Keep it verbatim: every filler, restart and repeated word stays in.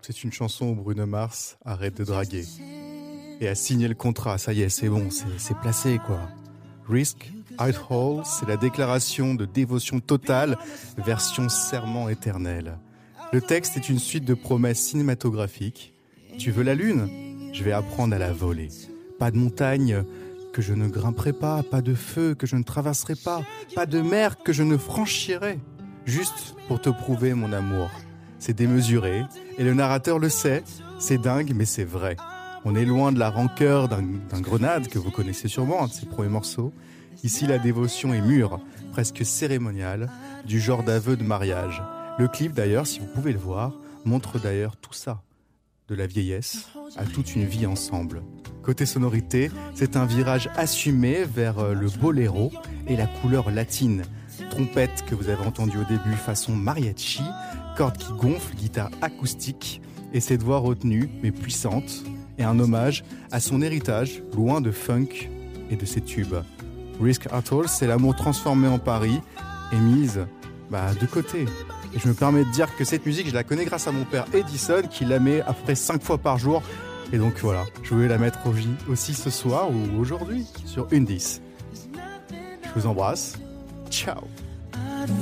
c'est une chanson où Bruno Mars arrête de draguer et a signé le contrat. Ça y est, c'est bon, c'est, c'est placé, quoi. Risk Out Hall, c'est la déclaration de dévotion totale, version serment éternel. Le texte est une suite de promesses cinématographiques. Tu veux la lune ? Je vais apprendre à la voler. Pas de montagne que je ne grimperai pas, pas de feu que je ne traverserai pas, pas de mer que je ne franchirai. Juste pour te prouver mon amour. C'est démesuré, et le narrateur le sait, c'est dingue, mais c'est vrai. On est loin de la rancœur d'un, d'un Grenade, que vous connaissez sûrement, un de ses premiers morceaux. Ici, la dévotion est mûre, presque cérémoniale, du genre d'aveu de mariage. Le clip, d'ailleurs, si vous pouvez le voir, montre d'ailleurs tout ça. De la vieillesse à toute une vie ensemble. Côté sonorité, c'est un virage assumé vers le boléro et la couleur latine. Trompette que vous avez entendue au début façon mariachi, cordes qui gonflent, guitare acoustique et cette voix retenue mais puissante et un hommage à son héritage loin de funk et de ses tubes. Risk Atoll, c'est l'amour transformé en pari et mise bah, de côté. Et je me permets de dire que cette musique, je la connais grâce à mon père Edison qui la met à peu près cinq fois par jour. Et donc voilà, je voulais la mettre aussi ce soir ou aujourd'hui sur Undis. Je vous embrasse. Ciao.